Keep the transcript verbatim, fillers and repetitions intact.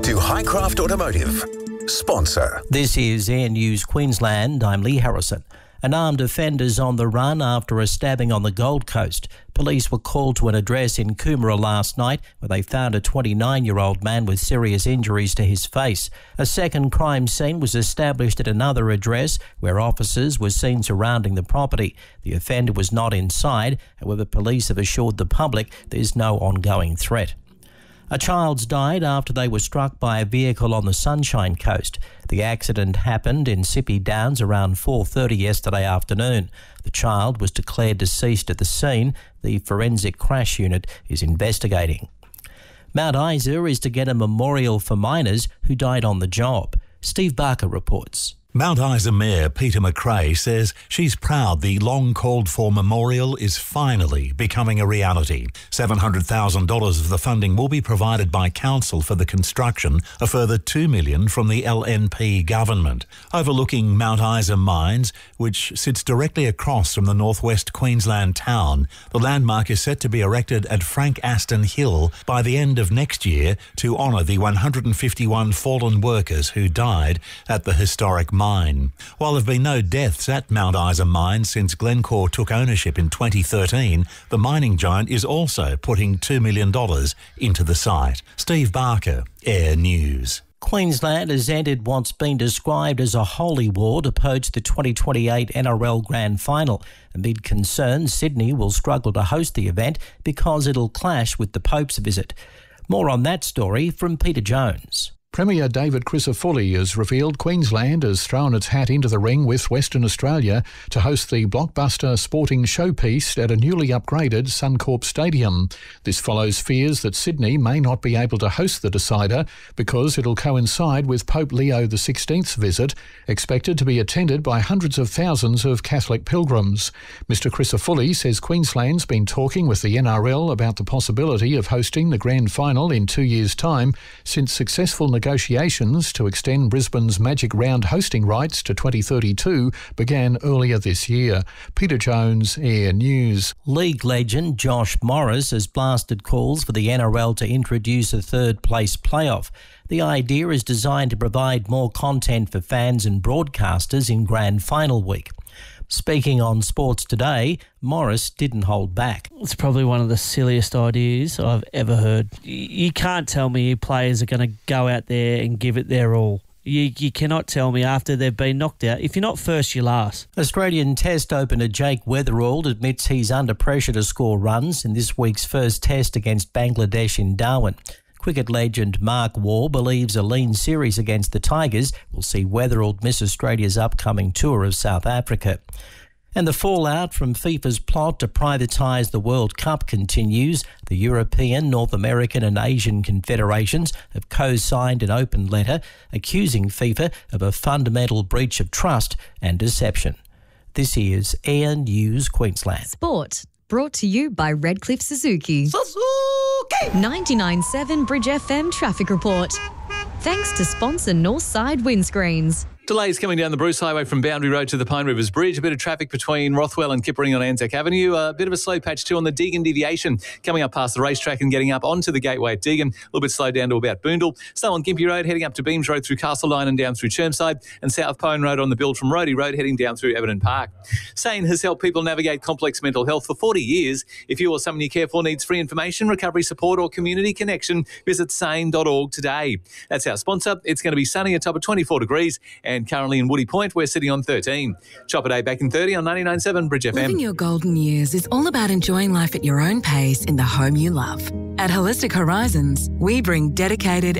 to Highcraft Automotive, sponsor. This is Air News Queensland. I'm Lee Harrison. An armed offender's on the run after a stabbing on the Gold Coast. Police were called to an address in Coomera last night where they found a twenty-nine-year-old man with serious injuries to his face. A second crime scene was established at another address where officers were seen surrounding the property. The offender was not inside. However, police have assured the public there's no ongoing threat. A child's died after they were struck by a vehicle on the Sunshine Coast. The accident happened in Sippy Downs around four thirty yesterday afternoon. The child was declared deceased at the scene. The forensic crash unit is investigating. Mount Isa is to get a memorial for miners who died on the job. Steve Barker reports. Mount Isa Mayor Peter McRae says she's proud the long-called-for memorial is finally becoming a reality. seven hundred thousand dollars of the funding will be provided by council for the construction, a further two million dollars from the L N P government. Overlooking Mount Isa Mines, which sits directly across from the northwest Queensland town, the landmark is set to be erected at Frank Aston Hill by the end of next year to honour the one hundred fifty-one fallen workers who died at the historic mine. Mine. While there have been no deaths at Mount Isa Mine since Glencore took ownership in twenty thirteen, the mining giant is also putting two million dollars into the site. Steve Barker, Air News. Queensland has entered what's been described as a holy war to poach the twenty twenty-eight N R L Grand Final. Amid concerns, Sydney will struggle to host the event because it'll clash with the Pope's visit. More on that story from Peter Jones. Premier David Crisafulli has revealed Queensland has thrown its hat into the ring with Western Australia to host the blockbuster sporting showpiece at a newly upgraded Suncorp Stadium. This follows fears that Sydney may not be able to host the decider because it'll coincide with Pope Leo the sixteenth's visit, expected to be attended by hundreds of thousands of Catholic pilgrims. Mister Crisafulli says Queensland's been talking with the N R L about the possibility of hosting the grand final in two years' time since successful negotiations Negotiations to extend Brisbane's Magic Round hosting rights to twenty thirty-two began earlier this year. Peter Jones, Air News. League legend Josh Morris has blasted calls for the N R L to introduce a third-place playoff. The idea is designed to provide more content for fans and broadcasters in Grand Final week. Speaking on Sports Today, Morris didn't hold back. It's probably one of the silliest ideas I've ever heard. You can't tell me players are going to go out there and give it their all. You, you cannot tell me after they've been knocked out. If you're not first, you're last. Australian Test opener Jake Weatherald admits he's under pressure to score runs in this week's first Test against Bangladesh in Darwin. Cricket legend Mark Waugh believes a lean series against the Tigers will see Weatherald miss Australia's upcoming tour of South Africa. And the fallout from FIFA's plot to privatise the World Cup continues. The European, North American and Asian confederations have co-signed an open letter accusing FIFA of a fundamental breach of trust and deception. This is Air News Queensland. Sport, brought to you by Redcliffe Suzuki. Suzuki! ninety-nine point seven Bridge F M Traffic Report. Thanks to sponsor Northside Windscreens. Delays coming down the Bruce Highway from Boundary Road to the Pine Rivers Bridge. A bit of traffic between Rothwell and Kippering on Anzac Avenue. A bit of a slow patch too on the Deagon deviation coming up past the racetrack and getting up onto the gateway at Deagon. A little bit slowed down to about Boondall. Slow on Gympie Road heading up to Beams Road through Castleline and down through Chermside. And South Pine Road on the build from Roadie Road heading down through Everton Park. SANE has helped people navigate complex mental health for forty years. If you or someone you care for needs free information, recovery support or community connection, visit sane dot org today. That's our sponsor. It's going to be sunny atop of twenty-four degrees and currently in Woody Point. We're sitting on thirteen. Chopper Day back in thirty on ninety-nine point seven Bridge F M. Living your golden years is all about enjoying life at your own pace in the home you love. At Holistic Horizons, we bring dedicated